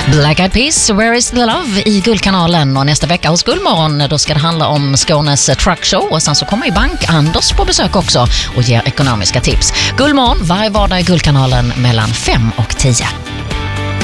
Black Eyed Peas, Where is the Love i Guldkanalen, och nästa vecka hos Guldmorgon då ska det handla om Skånes truckshow, och sen så kommer ju Bank-Anders på besök också och ger ekonomiska tips. Guldmorgon varje vardag i Guldkanalen mellan 5 och 10.